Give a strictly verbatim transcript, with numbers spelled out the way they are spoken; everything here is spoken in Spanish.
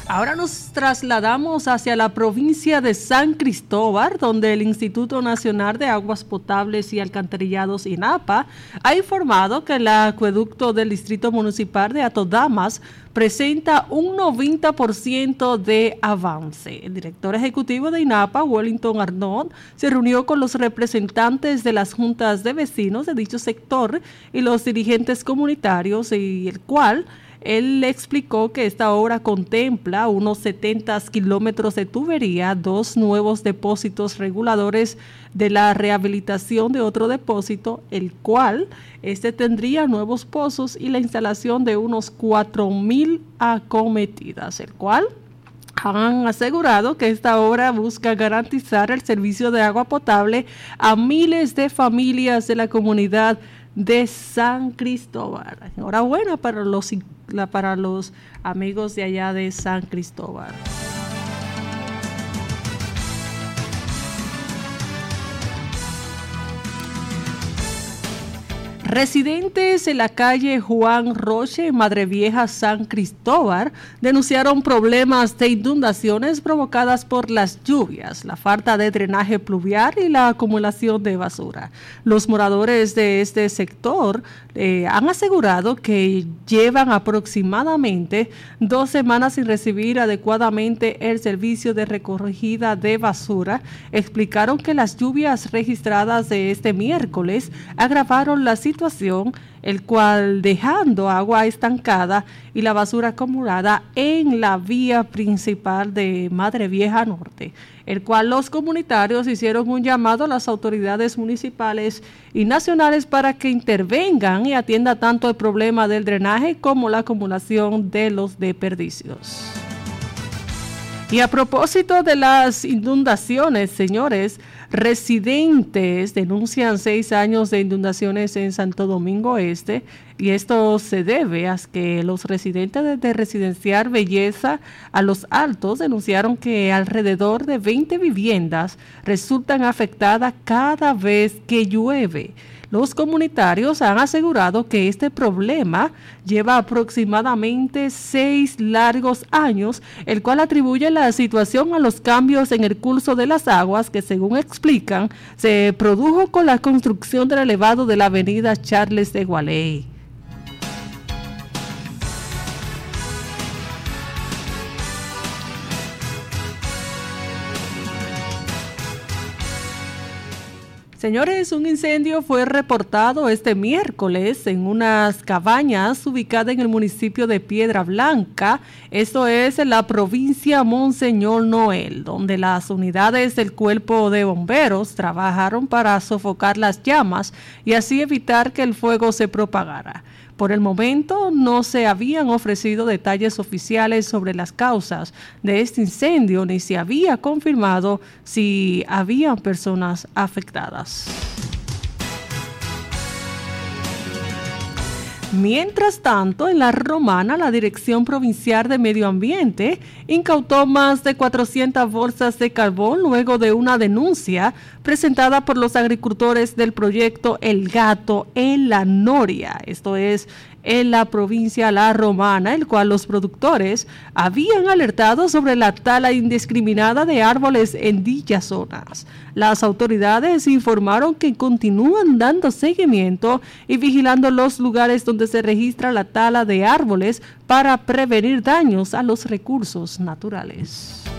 Ahora nos trasladamos hacia la provincia de San Cristóbal, donde el Instituto Nacional de Aguas Potables y Alcantarillados, INAPA, ha informado que el acueducto del Distrito Municipal de Atodamas presenta un noventa por ciento de avance. El director ejecutivo de INAPA, Wellington Arnold, se reunió con los representantes de las juntas de vecinos de dicho sector y los dirigentes comunitarios, y el cual él le explicó que esta obra contempla unos setenta kilómetros de tubería, dos nuevos depósitos reguladores de la rehabilitación de otro depósito, el cual este tendría nuevos pozos y la instalación de unos cuatro mil acometidas, el cual han asegurado que esta obra busca garantizar el servicio de agua potable a miles de familias de la comunidad de San Cristóbal. Enhorabuena para los, para los amigos de allá de San Cristóbal. Residentes en la calle Juan Roche, Madre Vieja, San Cristóbal, denunciaron problemas de inundaciones provocadas por las lluvias, la falta de drenaje pluvial y la acumulación de basura. Los moradores de este sector eh, han asegurado que llevan aproximadamente dos semanas sin recibir adecuadamente el servicio de recogida de basura. Explicaron que las lluvias registradas de este miércoles agravaron la situación, el cual dejando agua estancada y la basura acumulada en la vía principal de Madre Vieja Norte, el cual los comunitarios hicieron un llamado a las autoridades municipales y nacionales para que intervengan y atiendan tanto el problema del drenaje como la acumulación de los desperdicios. Y a propósito de las inundaciones, señores, residentes denuncian seis años de inundaciones en Santo Domingo Este, y esto se debe a que los residentes de Residencial Belleza a Los Altos denunciaron que alrededor de veinte viviendas resultan afectadas cada vez que llueve. Los comunitarios han asegurado que este problema lleva aproximadamente seis largos años, el cual atribuye la situación a los cambios en el curso de las aguas que, según explican, se produjo con la construcción del elevado de la avenida Charles de Gualey. Señores, un incendio fue reportado este miércoles en unas cabañas ubicadas en el municipio de Piedra Blanca, esto es en la provincia Monseñor Noel, donde las unidades del Cuerpo de Bomberos trabajaron para sofocar las llamas y así evitar que el fuego se propagara. Por el momento no se habían ofrecido detalles oficiales sobre las causas de este incendio ni se había confirmado si habían personas afectadas. Mientras tanto, en La Romana, la Dirección Provincial de Medio Ambiente incautó más de cuatrocientas bolsas de carbón luego de una denuncia presentada por los agricultores del proyecto El Gato en La Noria, esto es en la provincia La Romana, el cual los productores habían alertado sobre la tala indiscriminada de árboles en dichas zonas. Las autoridades informaron que continúan dando seguimiento y vigilando los lugares donde se registra la tala de árboles para prevenir daños a los recursos naturales.